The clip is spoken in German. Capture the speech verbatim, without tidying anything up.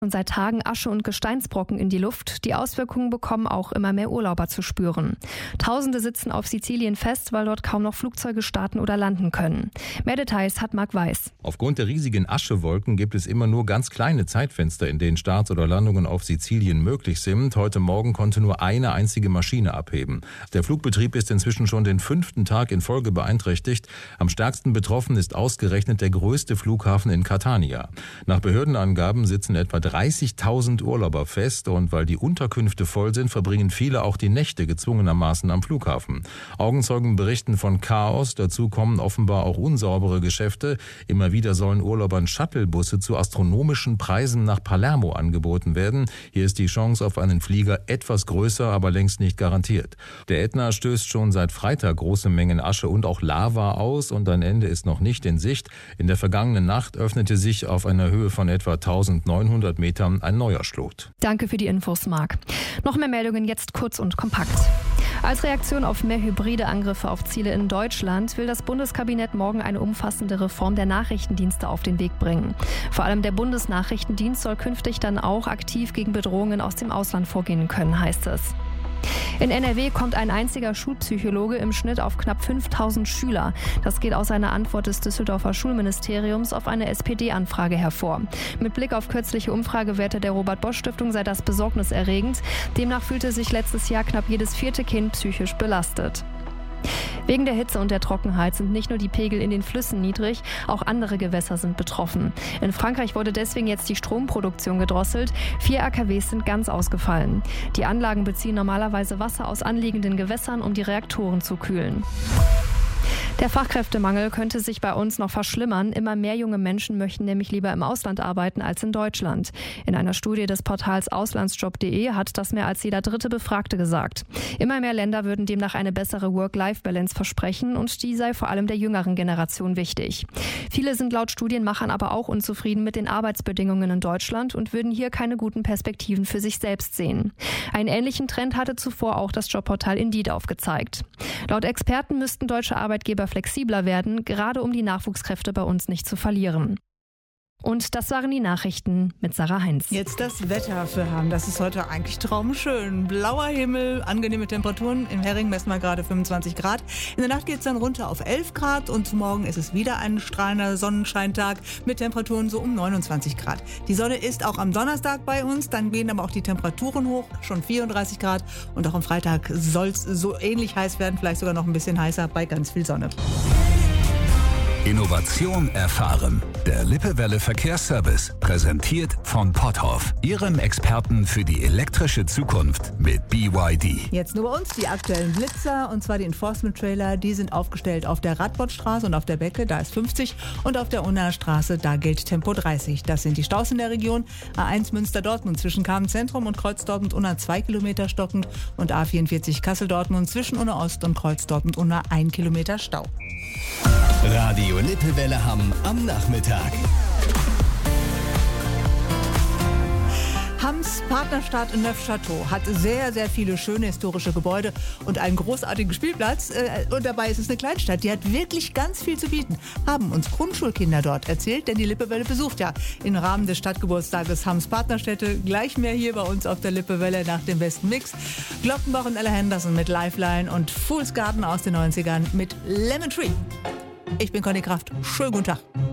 Und seit Tagen Asche und Gesteinsbrocken in die Luft. Die Auswirkungen bekommen auch immer mehr Urlauber zu spüren. Tausende sitzen auf Sizilien fest, weil dort kaum noch Flugzeuge starten oder landen können. Mehr Details hat Marc Weiß. Aufgrund der riesigen Aschewolken gibt es immer nur ganz kleine Zeitfenster, in denen Starts oder Landungen auf Sizilien möglich sind. Heute Morgen konnte nur eine einzige Maschine abheben. Der Flugbetrieb ist inzwischen schon den fünften Tag in Folge beeinträchtigt. Am stärksten betroffen ist ausgerechnet der größte Flughafen in Catania. Nach Behördenangaben sitzen etwa dreißigtausend Urlauber fest und weil die Unterkünfte voll sind, verbringen viele auch die Nächte gezwungenermaßen am Flughafen. Augenzeugen berichten von Chaos, dazu kommen offenbar auch unsaubere Geschäfte. Immer wieder sollen Urlaubern Shuttlebusse zu astronomischen Preisen nach Palermo angeboten werden. Hier ist die Chance auf einen Flieger etwas größer, aber längst nicht garantiert. Der Ätna stößt schon seit Freitag große Mengen Asche und auch Lava aus und ein Ende ist noch nicht in Sicht. In der vergangenen Nacht öffnete sich auf einer Höhe von etwa eintausendneunhundert Metern ein neuer Schlot. Danke für die Infos, Marc. Noch mehr Meldungen jetzt kurz und kompakt. Als Reaktion auf mehr hybride Angriffe auf Ziele in Deutschland will das Bundeskabinett morgen eine umfassende Reform der Nachrichtendienste auf den Weg bringen. Vor allem der Bundesnachrichtendienst soll künftig dann auch aktiv gegen Bedrohungen aus dem Ausland vorgehen können, heißt es. In N R W kommt ein einziger Schulpsychologe im Schnitt auf knapp fünftausend Schüler. Das geht aus einer Antwort des Düsseldorfer Schulministeriums auf eine S P D-Anfrage hervor. Mit Blick auf kürzliche Umfragewerte der Robert-Bosch-Stiftung sei das besorgniserregend. Demnach fühlte sich letztes Jahr knapp jedes vierte Kind psychisch belastet. Wegen der Hitze und der Trockenheit sind nicht nur die Pegel in den Flüssen niedrig, auch andere Gewässer sind betroffen. In Frankreich wurde deswegen jetzt die Stromproduktion gedrosselt. Vier A K Ws sind ganz ausgefallen. Die Anlagen beziehen normalerweise Wasser aus anliegenden Gewässern, um die Reaktoren zu kühlen. Der Fachkräftemangel könnte sich bei uns noch verschlimmern. Immer mehr junge Menschen möchten nämlich lieber im Ausland arbeiten als in Deutschland. In einer Studie des Portals auslandsjob punkt de hat das mehr als jeder dritte Befragte gesagt. Immer mehr Länder würden demnach eine bessere Work-Life-Balance versprechen und die sei vor allem der jüngeren Generation wichtig. Viele sind laut Studienmachern aber auch unzufrieden mit den Arbeitsbedingungen in Deutschland und würden hier keine guten Perspektiven für sich selbst sehen. Einen ähnlichen Trend hatte zuvor auch das Jobportal Indeed aufgezeigt. Laut Experten müssten deutsche Arbeitgeber flexibler werden, gerade um die Nachwuchskräfte bei uns nicht zu verlieren. Und das waren die Nachrichten mit Sarah Heinz. Jetzt das Wetter für Hamm. Das ist heute eigentlich traumschön. Blauer Himmel, angenehme Temperaturen. Im Hering messen wir gerade fünfundzwanzig Grad. In der Nacht geht es dann runter auf elf Grad und morgen ist es wieder ein strahlender Sonnenscheintag mit Temperaturen so um neunundzwanzig Grad. Die Sonne ist auch am Donnerstag bei uns, dann gehen aber auch die Temperaturen hoch, schon vierunddreißig Grad. Und auch am Freitag soll es so ähnlich heiß werden, vielleicht sogar noch ein bisschen heißer bei ganz viel Sonne. Innovation erfahren. Der Lippewelle Verkehrsservice, präsentiert von Potthoff, Ihrem Experten für die elektrische Zukunft mit B Y D. Jetzt nur bei uns die aktuellen Blitzer, und zwar die Enforcement-Trailer. Die sind aufgestellt auf der Radbottstraße und auf der Becke, da ist fünfzig, und auf der Unnaer Straße, da gilt Tempo dreißig. Das sind die Staus in der Region. A eins Münster-Dortmund zwischen Kamen-Zentrum und Kreuz-Dortmund-Unna zwei Kilometer stockend und A vierundvierzig Kassel-Dortmund zwischen Unna Ost und Kreuz-Dortmund-Unna ein Kilometer Stau. Radio Lippewelle Hamm am Nachmittag. Hamms Partnerstadt Neufchâteau hat sehr, sehr viele schöne historische Gebäude und einen großartigen Spielplatz. Und dabei ist es eine Kleinstadt, die hat wirklich ganz viel zu bieten. Haben uns Grundschulkinder dort erzählt, denn die Lippewelle besucht ja im Rahmen des Stadtgeburtstages Hamms Partnerstädte gleich mehr hier bei uns auf der Lippewelle nach dem besten Mix. Glockenbach und Ella Henderson mit Lifeline und Fool's Garden aus den neunzigern mit Lemon Tree. Ich bin Conny Kraft. Schönen guten Tag.